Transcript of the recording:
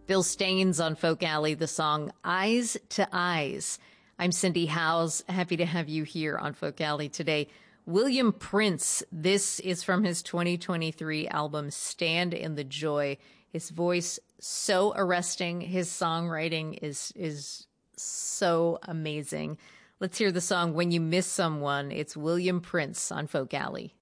Bill Staines on Folk Alley, the song Eyes to Eyes. I'm Cindy Howes. Happy to have you here on Folk Alley today. William Prince, this is from his 2023 album, Stand in the Joy. His voice, so arresting. His songwriting is so amazing. Let's hear the song When You Miss Someone. It's William Prince on Folk Alley.